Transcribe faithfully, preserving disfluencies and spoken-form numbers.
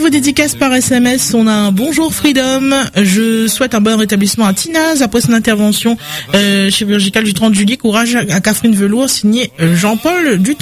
Autre dédicace par S M S, on a un bonjour Freedom. Je souhaite un bon rétablissement à Tinaz après son intervention euh, chirurgicale du trente juillet. Courage à Catherine Velour, signé Jean-Paul du